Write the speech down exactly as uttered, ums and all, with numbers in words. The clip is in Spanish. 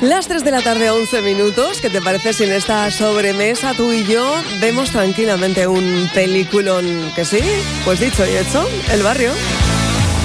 Las tres de la tarde, once minutos. ¿Qué te parece si en esta sobremesa tú y yo vemos tranquilamente un peliculón? ¿Que sí? Pues dicho y hecho, El Barrio.